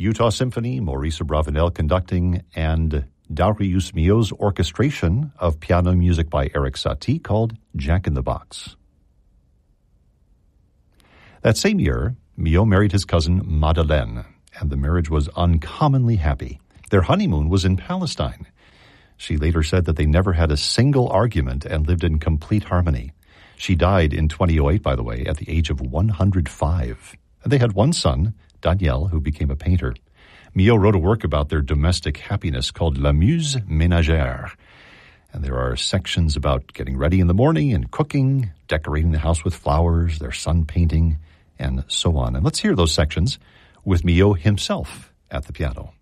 Utah Symphony, Maurice Abravanel conducting, and Darius Milhaud's orchestration of piano music by Erik Satie called Jack in the Box. That same year, Milhaud married his cousin Madeleine, and the marriage was uncommonly happy. Their honeymoon was in Palestine. She later said that they never had a single argument and lived in complete harmony. She died in 2008, by the way, at the age of 105. And they had one son, Daniel, who became a painter. Milhaud wrote a work about their domestic happiness called La Muse Ménagère. And there are sections about getting ready in the morning and cooking, decorating the house with flowers, their son painting, and so on. And let's hear those sections with Milhaud himself at the piano.